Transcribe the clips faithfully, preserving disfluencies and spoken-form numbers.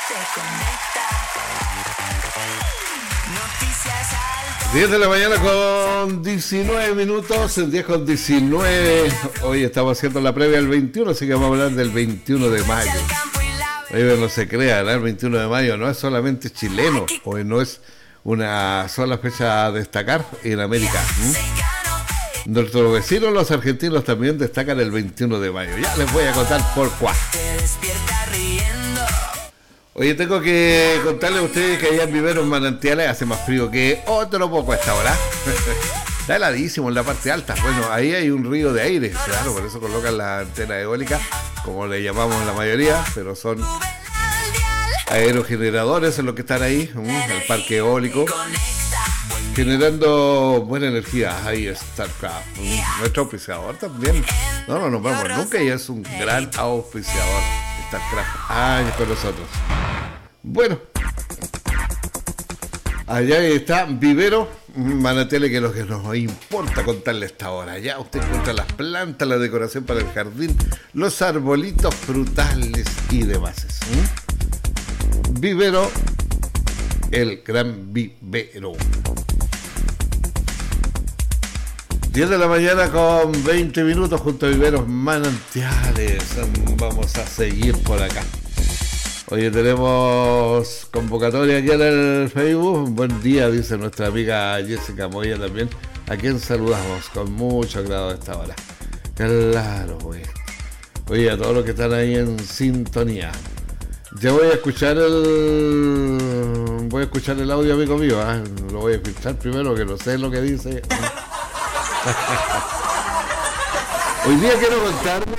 diez de la mañana con diecinueve minutos, el diez con diecinueve. Hoy estamos haciendo la previa del veintiuno, así que vamos a hablar del veintiuno de mayo. Oye, no se crea, ¿no? El veintiuno de mayo no es solamente chileno, o no es una sola fecha a destacar en América. ¿Mm? Nuestros vecinos, los argentinos, también destacan el veintiuno de mayo. Ya les voy a contar por cuál. Oye, tengo que contarles a ustedes que allá en Viveros Manantiales hace más frío que otro poco a esta hora. Está heladísimo en la parte alta. Bueno, ahí hay un río de aire, claro, por eso colocan la antena eólica, como le llamamos la mayoría, pero son aerogeneradores en los que están ahí, el parque eólico, generando buena energía. Ahí está StarCraft, nuestro auspiciador también. No, no nos vamos nunca y es un gran auspiciador. StarCraft, años con nosotros. Bueno, allá está Vivero Manantiales, que es lo que nos importa contarle esta hora. Ya usted encuentra las plantas, la decoración para el jardín, los arbolitos frutales y demás. ¿Mm? Vivero, el gran Vivero. diez de la mañana con veinte minutos junto a Viveros Manantiales. Vamos a seguir por acá. Hoy tenemos convocatoria aquí en el Facebook. Buen día, dice nuestra amiga Jessica Moya también, a quien saludamos con mucho agrado a esta hora. Claro, güey. Oye, a todos los que están ahí en sintonía. Ya voy a escuchar el... Voy a escuchar el audio, amigo mío. ¿eh? Lo voy a escuchar primero, que no sé lo que dice. Hoy día quiero contarles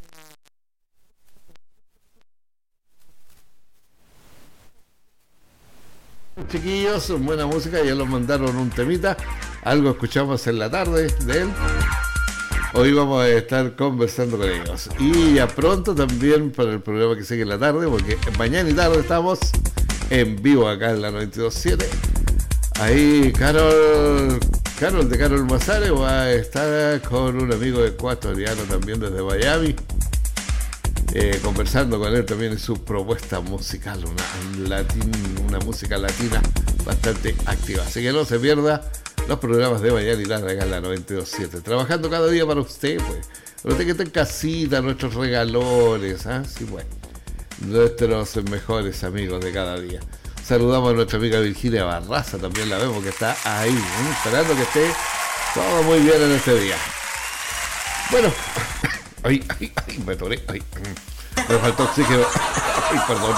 chiquillos, buena música, ya los mandaron un temita, algo escuchamos en la tarde de él. Hoy vamos a estar conversando con ellos y ya pronto también para el programa que sigue en la tarde, porque mañana y tarde estamos en vivo acá en la noventa y dos punto siete. Ahí Carol Carol de Carol Mazares va a estar con un amigo ecuatoriano también desde Miami, eh, conversando con él también en su propuesta musical, una, latin, una música latina bastante activa. Así que no se pierda los programas de mañana y tarde acá en la noventa y dos punto siete. Trabajando cada día para usted, pues. No te quede en casita, nuestros regalones, ¿ah? Sí, pues. Nuestros mejores amigos de cada día. Saludamos a nuestra amiga Virginia Barraza, también la vemos que está ahí, ¿eh? Esperando que esté todo muy bien en este día. Bueno, ay, ay, ay, me atoré, ay, me faltó oxígeno, ay, perdón.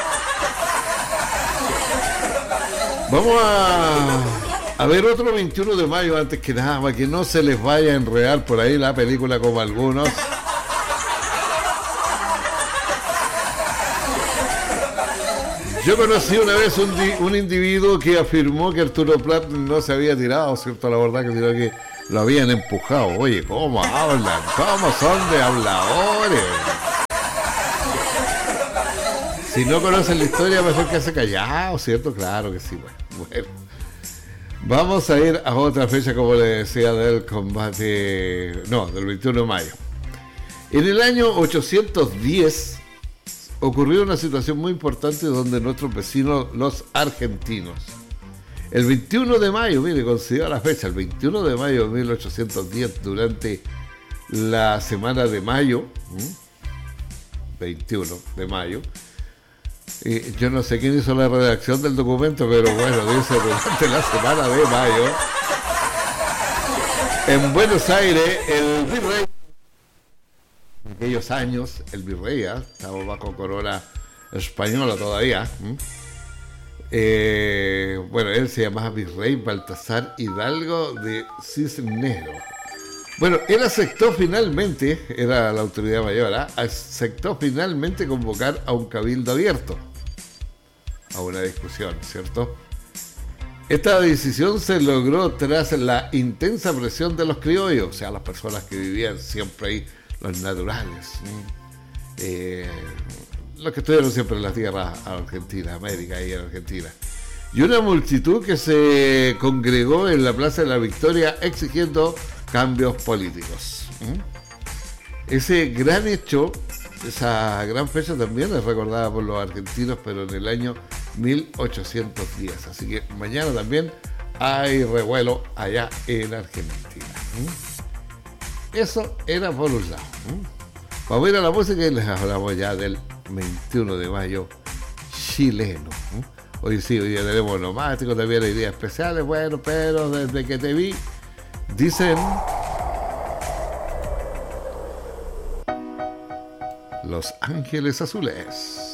Vamos a, a ver otro veintiuno de mayo antes que nada, para que no se les vaya a enredar por ahí la película como algunos. Yo conocí una vez un, di, un individuo que afirmó que Arturo Prat no se había tirado, ¿cierto? La verdad que sino que lo habían empujado. Oye, ¿cómo hablan? ¿Cómo son de habladores? Si no conocen la historia, mejor que se callado, ¿cierto? Claro que sí, bueno. bueno. Vamos a ir a otra fecha, como le decía, del combate... No, del veintiuno de mayo. En el año ochocientos diez... ocurrió una situación muy importante donde nuestros vecinos, los argentinos, el veintiuno de mayo, mire, considera la fecha, el veintiuno de mayo de mil ochocientos diez, durante la semana de mayo, veintiuno de mayo, eh, yo no sé quién hizo la redacción del documento, pero bueno, dice durante la semana de mayo, en Buenos Aires, el virrey, en aquellos años, el virrey, ¿eh? Estamos bajo corona española todavía. ¿Mm? Eh, bueno, él se llamaba Virrey Baltasar Hidalgo de Cisneros. Bueno, él aceptó finalmente, era la autoridad mayor, ¿eh? aceptó finalmente convocar a un cabildo abierto, a una discusión, ¿cierto? Esta decisión se logró tras la intensa presión de los criollos, o sea, las personas que vivían siempre ahí, los naturales, eh, los que estuvieron siempre en la tierra argentina, América y en Argentina, y una multitud que se congregó en la Plaza de la Victoria exigiendo cambios políticos. Ese gran hecho esa gran fecha también es recordada por los argentinos, pero en el año mil ochocientos diez. Así que mañana también hay revuelo allá en Argentina. ¿Mm? Eso era por un lado. ¿Mm? Vamos a ir a la música y les hablamos ya del veintiuno de mayo chileno. ¿Mm? Hoy sí, hoy día tenemos nomático, también hay días especiales, bueno, pero desde que te vi, dicen Los Ángeles Azules.